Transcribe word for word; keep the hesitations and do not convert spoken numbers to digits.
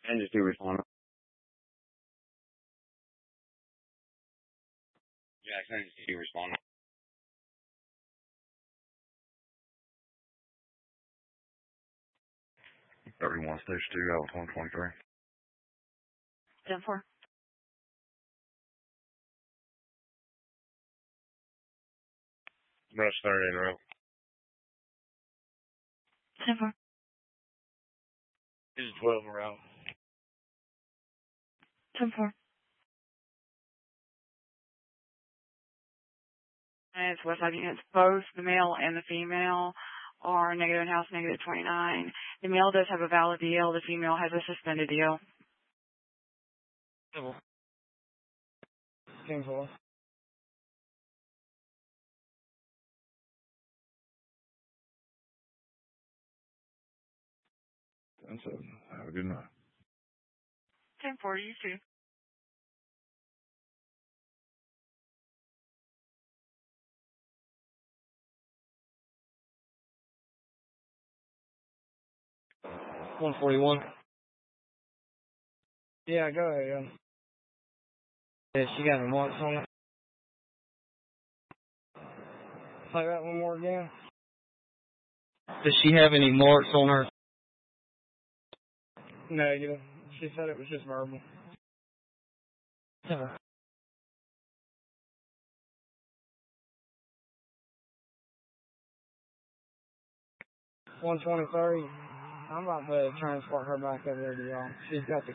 And just do respond. Jackson, just do respond. thirty-one, stage two, out of one twenty-three. ten four. Brush thirty in row. ten four. This is twelve in row. ten four. And it's Westside units. Both the male and the female are negative in-house, negative twenty-nine. The male does have a valid D L. The female has a suspended D L. ten four. ten seven. Have a good night. ten four, you too. one forty-one. Yeah, go ahead, yeah. Yeah, she got her marks on it. Say that one more again. Does she have any marks on her? Negative. She said it was just verbal. Yeah. one twenty-three. I'm about to transport her back over there to y'all. She's got the